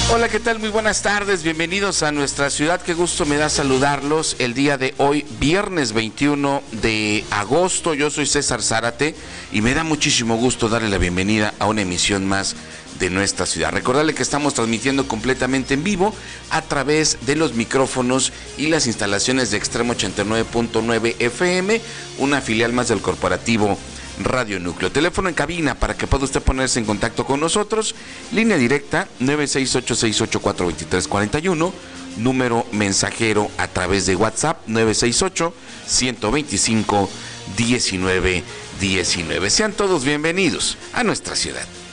Hola, ¿qué tal? Muy buenas tardes, bienvenidos a nuestra ciudad. Qué gusto me da saludarlos el día de hoy, viernes 21 de agosto. Yo soy César Zárate y me da muchísimo gusto darle la bienvenida a una emisión más de nuestra ciudad. Recordarle que estamos transmitiendo completamente en vivo a través de los micrófonos y las instalaciones de Extremo 89.9 FM, una filial más del corporativo Radio Núcleo. Teléfono en cabina para que pueda usted ponerse en contacto con nosotros. Línea directa 968-684-2341. Número mensajero a través de WhatsApp 968-125-1919. Sean todos bienvenidos a nuestra ciudad.